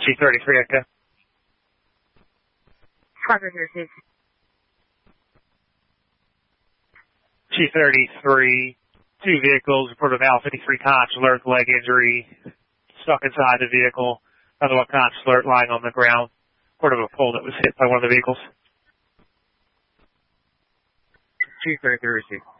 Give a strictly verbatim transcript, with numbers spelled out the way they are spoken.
G thirty-three, Echo. Parker thirty-six. G thirty-three, two vehicles reported an Al fifty-three conscious alert, leg injury, stuck inside the vehicle. Another one conscious alert lying on the ground. Part of a pole that was hit by one of the vehicles. G thirty-three received.